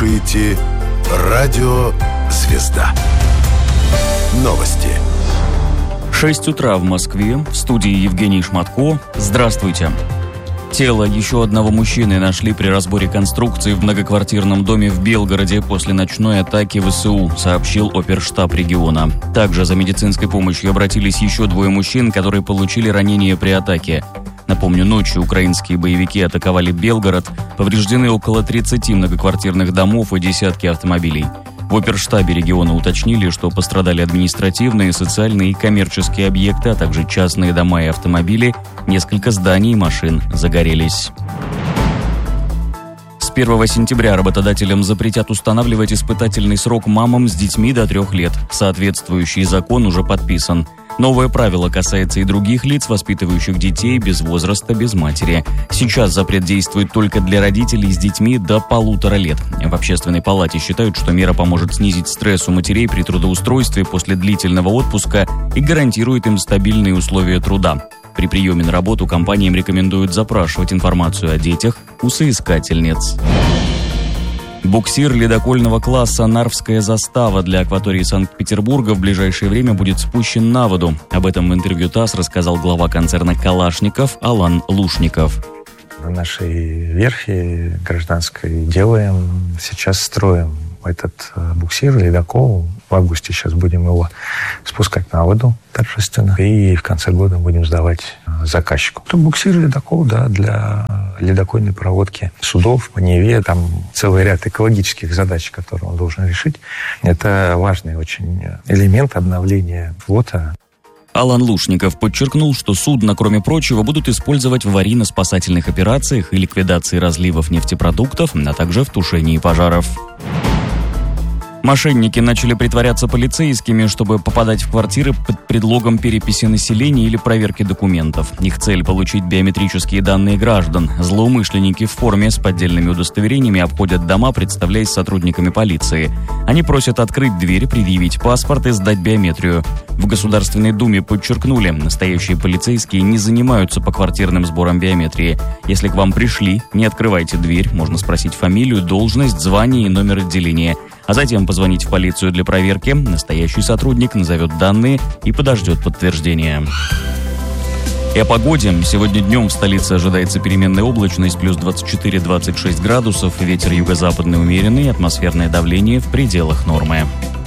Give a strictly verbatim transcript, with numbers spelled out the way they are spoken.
слушаете радио «Звезда». Новости. шесть утра в Москве. В студии Евгений Шматко. Здравствуйте. Тело еще одного мужчины нашли при разборе конструкции в многоквартирном доме в Белгороде после ночной атаки ВСУ, сообщил оперштаб региона. Также за медицинской помощью обратились еще двое мужчин, которые получили ранения при атаке. Напомню, ночью украинские боевики атаковали Белгород, повреждены около тридцати многоквартирных домов и десятки автомобилей. В оперштабе региона уточнили, что пострадали административные, социальные и коммерческие объекты, а также частные дома и автомобили. Несколько зданий и машин загорелись. С первого сентября работодателям запретят устанавливать испытательный срок мамам с детьми до трех лет. Соответствующий закон уже подписан. Новое правило касается и других лиц, воспитывающих детей без возраста, без матери. Сейчас запрет действует только для родителей с детьми до полутора лет. В Общественной палате считают, что мера поможет снизить стресс у матерей при трудоустройстве после длительного отпуска и гарантирует им стабильные условия труда. При приеме на работу компаниям рекомендуют запрашивать информацию о детях у соискательниц. Буксир ледокольного класса «Нарвская застава» для акватории Санкт-Петербурга в ближайшее время будет спущен на воду. Об этом в интервью ТАСС рассказал глава концерна «Калашников» Алан Лушников. В нашей верфи гражданской делаем, сейчас строим этот буксир, ледокол. В августе сейчас будем его спускать на воду торжественно. И в конце года будем сдавать заказчику. Это буксир, ледокол, да, для ледокольной проводки судов по Неве. Там целый ряд экологических задач, которые он должен решить. Это важный очень элемент обновления флота. Алан Лушников подчеркнул, что судно, кроме прочего, будут использовать в аварийно-спасательных операциях и ликвидации разливов нефтепродуктов, а также в тушении пожаров. Мошенники начали притворяться полицейскими, чтобы попадать в квартиры под предлогом переписи населения или проверки документов. Их цель – получить биометрические данные граждан. Злоумышленники в форме с поддельными удостоверениями обходят дома, представляясь сотрудниками полиции. Они просят открыть дверь, предъявить паспорт и сдать биометрию. В Государственной Думе подчеркнули, настоящие полицейские не занимаются поквартирным сбором биометрии. Если к вам пришли, не открывайте дверь, можно спросить фамилию, должность, звание и номер отделения. А затем позвонить в полицию для проверки. Настоящий сотрудник назовет данные и подождет подтверждения. И о погоде. Сегодня днем в столице ожидается переменная облачность, плюс двадцать четыре - двадцать шесть градусов, ветер юго-западный умеренный, атмосферное давление в пределах нормы.